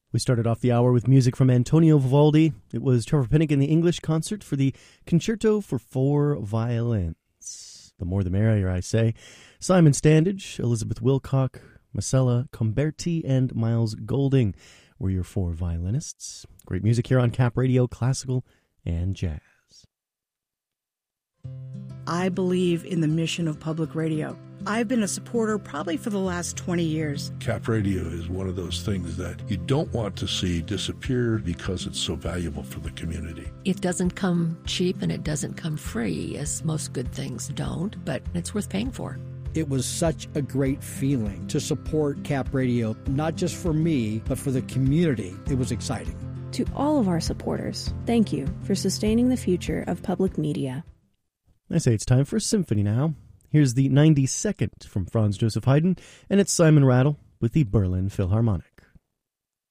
We started off the hour with music from Antonio Vivaldi. It was Trevor Pinnock in the English concert for the Concerto for Four Violins. The more the merrier, I say. Simon Standage, Elizabeth Wilcock, Marcella Comberti, and Miles Golding were your four violinists. Great music here on Cap Radio, classical and jazz. I believe in the mission of public radio. I've been a supporter probably for the last 20 years. Cap Radio is one of those things that you don't want to see disappear because it's so valuable for the community. It doesn't come cheap and it doesn't come free, as most good things don't, but it's worth paying for. It was such a great feeling to support Cap Radio, not just for me, but for the community. It was exciting. To all of our supporters, thank you for sustaining the future of public media. I say it's time for a symphony now. Here's the 92nd from Franz Joseph Haydn, and it's Simon Rattle with the Berlin Philharmonic.